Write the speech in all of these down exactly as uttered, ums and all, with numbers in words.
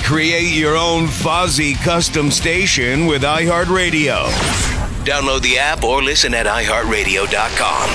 Create your own Fozzie custom station with iHeartRadio. Download the app or listen at i heart radio dot com.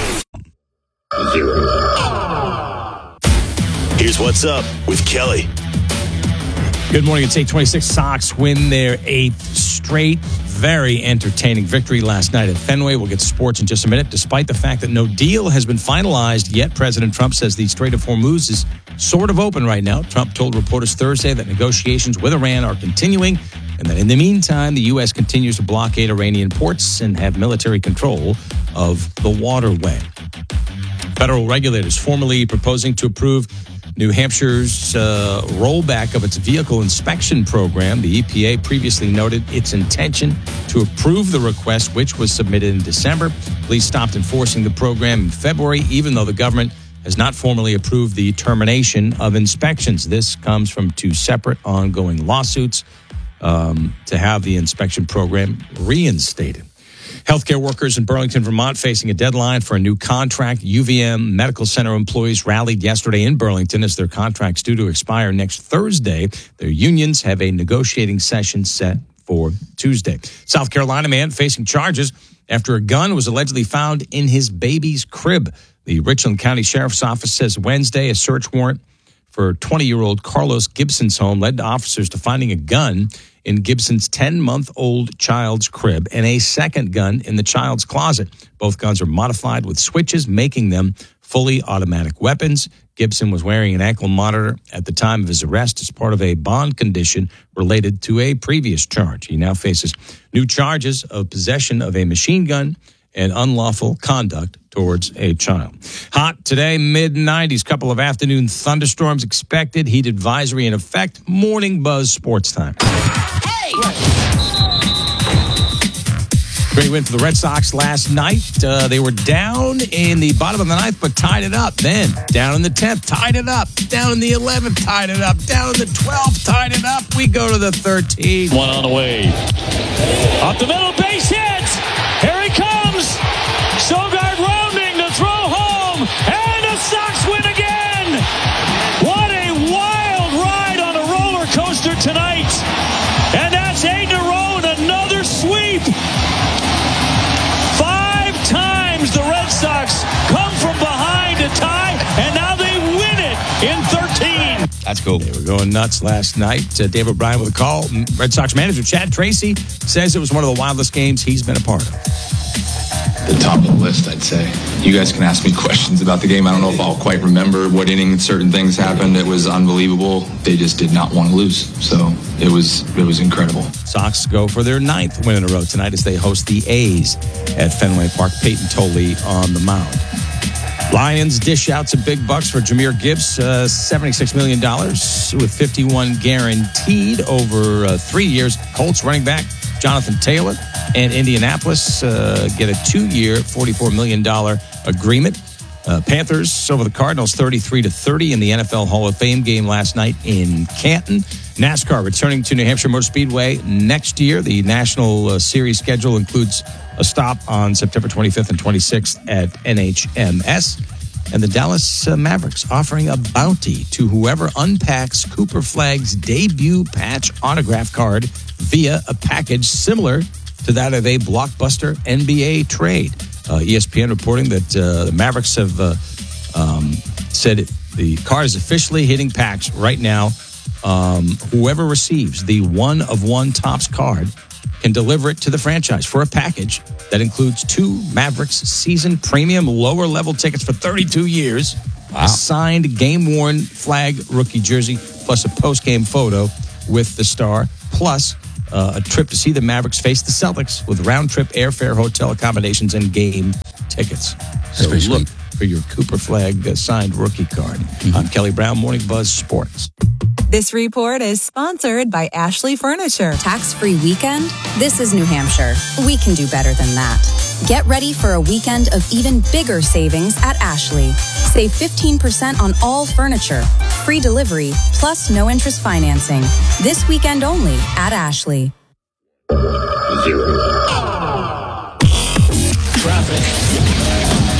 Here's what's up with Kelly. Good morning. It's eight twenty-six. Sox win their eighth straight. Very entertaining victory last night at Fenway. We'll get to sports in just a minute. Despite the fact that no deal has been finalized yet, President Trump says the Strait of Hormuz is sort of open right now. Trump told reporters Thursday that negotiations with Iran are continuing and that in the meantime, the U S continues to blockade Iranian ports and have military control of the waterway. Federal regulators formally proposing to approve New Hampshire's uh, rollback of its vehicle inspection program. The E P A previously noted its intention to approve the request, which was submitted in December. Police stopped enforcing the program in February, even though the government has not formally approved the termination of inspections. This comes from two separate ongoing lawsuits um, to have the inspection program reinstated. Healthcare workers in Burlington, Vermont, facing a deadline for a new contract. U V M Medical Center employees rallied yesterday in Burlington as their contract's due to expire next Thursday. Their unions have a negotiating session set for Tuesday. South Carolina man facing charges after a gun was allegedly found in his baby's crib. The Richland County Sheriff's Office says Wednesday a search warrant for twenty-year-old Carlos Gibson's home led to officers to finding a gun in Gibson's ten-month-old child's crib and a second gun in the child's closet. Both guns are modified with switches, making them fully automatic weapons. Gibson was wearing an ankle monitor at the time of his arrest as part of a bond condition related to a previous charge. He now faces new charges of possession of a machine gun and unlawful conduct towards a child. Hot today, mid nineties. Couple of afternoon thunderstorms expected. Heat advisory in effect. Morning Buzz Sports Time. Hey! Great win for the Red Sox last night. Uh, they were down in the bottom of the ninth, but tied it up. Then down in the tenth, tied it up. Down in the eleventh, tied it up. Down in the twelfth, tied it up. We go to the thirteenth. One on the way. Up the middle, base hits. Here he comes. Sogard rounding to throw home. And the Sox win again. What a wild ride on a roller coaster tonight. And that's eight in a row and another sweep. Five times the Red Sox come from behind to tie, and now they win it in thirteen. That's cool. They were going nuts last night. Uh, Dave O'Brien with a call. Red Sox manager Chad Tracy says it was one of the wildest games he's been a part of. The top of the list, I'd say. You guys can ask me questions about the game. I don't know if I'll quite remember what inning certain things happened. It was unbelievable. They just did not want to lose. So it was it was incredible. Sox go for their ninth win in a row tonight as they host the A's at Fenway Park. Peyton Tolley on the mound. Lions dish out some big bucks for Jahmyr Gibbs, uh, seventy-six million dollars with fifty-one guaranteed over uh, three years. Colts running back Jonathan Taylor and Indianapolis uh, get a two-year, forty-four million dollars agreement. Uh, Panthers over the Cardinals, thirty-three to thirty in the N F L Hall of Fame game last night in Canton. NASCAR returning to New Hampshire Motor Speedway next year. The National uh, Series schedule includes a stop on September twenty-fifth and twenty-sixth at N H M S. And the Dallas uh, Mavericks offering a bounty to whoever unpacks Cooper Flagg's debut patch autograph card via a package similar to that of a blockbuster N B A trade. Uh, E S P N reporting that uh, the Mavericks have uh, um, said it, the card is officially hitting packs right now. Um, whoever receives the one-of-one Topps card can deliver it to the franchise for a package that includes two Mavericks season premium lower-level tickets for thirty-two years, wow. a signed game-worn Flag rookie jersey, plus a post-game photo with the star, plus uh, a trip to see the Mavericks face the Celtics with round-trip airfare, hotel accommodations, and game tickets. So look sweet. for your Cooper Flag uh, signed rookie card. Mm-hmm. I'm Kelly Brown, Morning Buzz Sports. This report is sponsored by Ashley Furniture. Tax-free weekend? This is New Hampshire. We can do better than that. Get ready for a weekend of even bigger savings at Ashley. Save fifteen percent on all furniture, free delivery, plus no interest financing. This weekend only at Ashley. Zero. Traffic.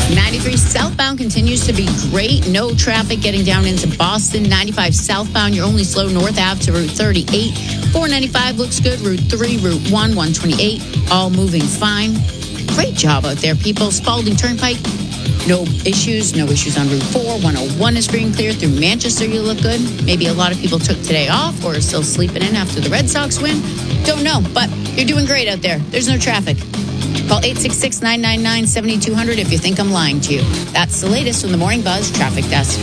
ninety-three southbound continues to be great. No traffic getting down into Boston. ninety-five southbound, you're only slow north Ave to Route thirty-eight. four ninety-five looks good. Route three, Route one, one twenty-eight, all moving fine. Great job out there, people. Spalding Turnpike, no issues. No issues on Route four. one oh one is green clear. Through Manchester, you look good. Maybe a lot of people took today off or are still sleeping in after the Red Sox win. Don't know, but you're doing great out there. There's no traffic. Call eight six six, nine nine nine, seven two zero zero if you think I'm lying to you. That's the latest from the Morning Buzz Traffic Desk.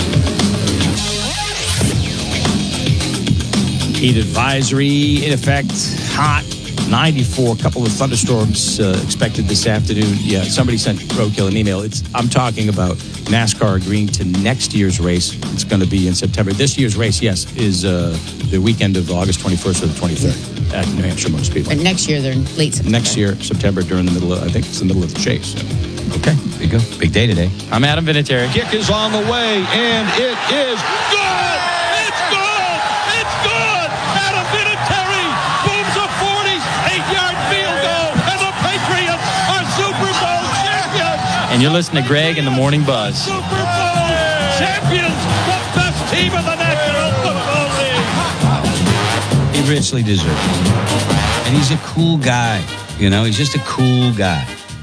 Heat advisory in effect. Hot. ninety-four. A couple of thunderstorms uh, expected this afternoon. Yeah, somebody sent Roadkill an email. It's I'm talking about NASCAR agreeing to next year's race. It's going to be in September. This year's race, yes, is uh, the weekend of August twenty-first or the twenty-third at New Hampshire Motor Speedway. But next year, they're in late September. Next year, September, during the middle of, I think it's the middle of the chase. So. Okay, there you go. Big day today. I'm Adam Vinatieri. Kick is on the way, and it is good! It's good! It's good! Adam Vinatieri booms a forty-eight-yard field goal, and the Patriots are Super Bowl champions! And you're listening to Greg in the Morning Buzz. Super Bowl champions! The best team in the National Football League! He richly deserves it. And he's a cool guy. You know, he's just a cool guy.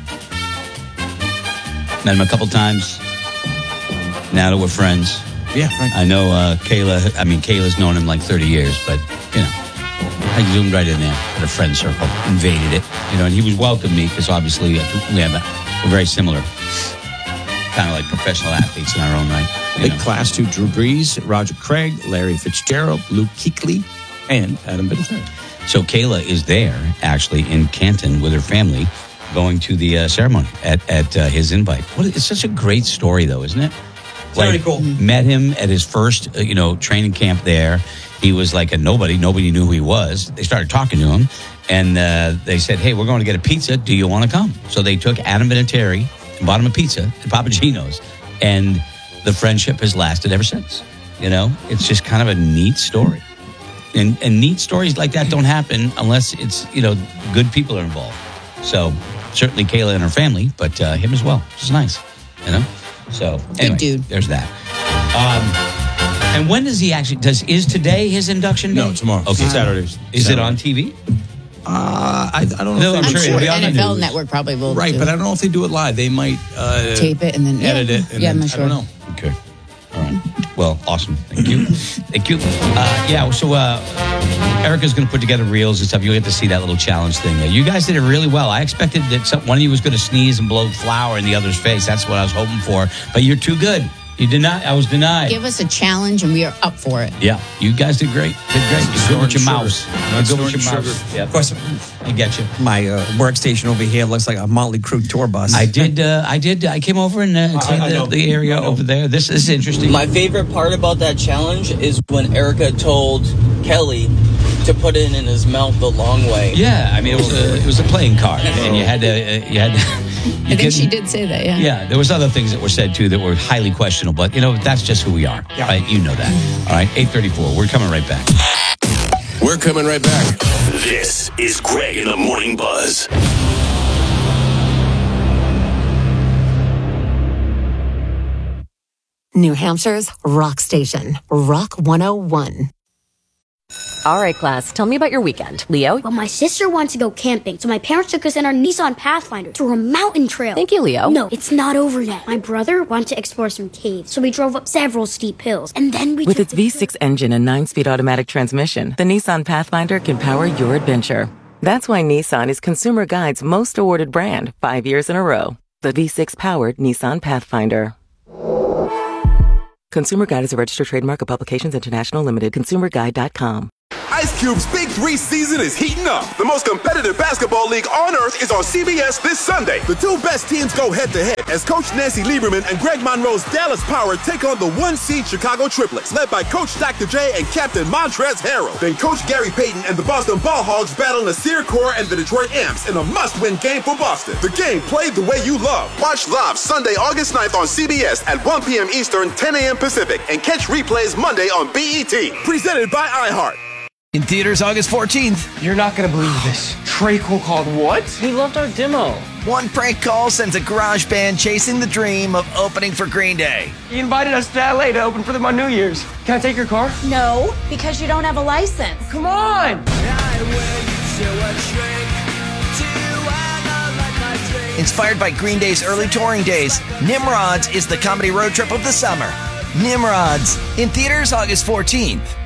Met him a couple times. Now that we're friends. Yeah, right. I know uh, Kayla, I mean, Kayla's known him like thirty years, but, you know, I zoomed right in there at a friend circle, invaded it, you know, and he was welcoming me because obviously we have a, we're very similar, kind of like professional athletes in our own right. Big know. class two, Drew Brees, Roger Craig, Larry Fitzgerald, Luke Kuechly, and Adam Vinatieri. So Kayla is there, actually, in Canton with her family, going to the uh, ceremony at, at uh, his invite. What, it's such a great story, though, isn't it? It's like, very cool. Met him at his first, uh, you know, training camp there. He was like a nobody. Nobody knew who he was. They started talking to him, and uh, they said, hey, we're going to get a pizza. Do you want to come? So they took Adam Vinatieri and bought him a pizza at Papa Gino's, and the friendship has lasted ever since. You know, it's just kind of a neat story. And, and neat stories like that don't happen unless it's, you know, good people are involved. So certainly Kayla and her family, but uh, him as well, which is nice, you know? So anyway, good dude. There's that. Um, and when does he actually, does, is today his induction day? No, tomorrow. Okay. Saturdays. Is Saturday. it on T V? Uh, I, I don't know. No, if I'm I'm sure, sure it'll be on the N F L news. Network probably will Right, do but it. I don't know if they do it live. They might uh, Tape it and then edit yeah. it. And yeah, then, I'm not sure. I don't know. Okay. All right. Well, awesome. Thank you. Thank you. Uh, yeah, so uh, Erica's going to put together reels and stuff. You'll get to see that little challenge thing there. You guys did it really well. I expected that some, one of you was going to sneeze and blow flour in the other's face. That's what I was hoping for. But you're too good. You did not. I was denied. Give us a challenge and we are up for it. Yeah, you guys did great. Did great. You're good with your mouse. Not You're good with your snorting mouse. sugar. Yeah. Of course, I get you. my uh, workstation over here looks like a Motley Crue tour bus. I did. Uh, I did. I came over and uh, cleaned I the, know. the area over there. This, this is interesting. My favorite part about that challenge is when Erica told Kelly to put it in his mouth the long way. Yeah, I mean it was a, it was a playing card, and you had to uh, you had. To, I think she did say that, yeah. Yeah, there was other things that were said too that were highly questionable, but you know that's just who we are, Yeah. right? You know that. All right, eight thirty-four. We're coming right back. We're coming right back. This is Greg in the Morning Buzz. New Hampshire's rock station, Rock one oh one. All right, class, tell me about your weekend. Leo? Well, my sister wants to go camping, so my parents took us in our Nissan Pathfinder through a mountain trail. Thank you, Leo. No, it's not over yet. My brother wanted to explore some caves, so we drove up several steep hills, and then we With took its V six engine and nine-speed automatic transmission, the Nissan Pathfinder can power your adventure. That's why Nissan is Consumer Guide's most awarded brand five years in a row. The V six-powered Nissan Pathfinder. Consumer Guide is a registered trademark of Publications International Limited. consumer guide dot com. Ice Cube's Big Three season is heating up. The most competitive basketball league on earth is on C B S this Sunday. The two best teams go head-to-head as Coach Nancy Lieberman and Greg Monroe's Dallas Power take on the one-seed Chicago Triplets, led by Coach Doctor J and Captain Montrezl Harrell. Then Coach Gary Payton and the Boston Ball Hogs battle Nasir Kaur and the Detroit Amps in a must-win game for Boston. The game played the way you love. Watch live Sunday, August ninth on C B S at one p.m. Eastern, ten a.m. Pacific, and catch replays Monday on B E T. Presented by iHeart. In theaters August fourteenth. You're not going to believe this. Trey Cole called what? He loved our demo. One prank call sends a garage band chasing the dream of opening for Green Day. He invited us to L A to open for them on New Year's. Can I take your car? No, because you don't have a license. Come on! Inspired by Green Day's early touring days, Nimrods is the comedy road trip of the summer. Nimrods, in theaters August fourteenth.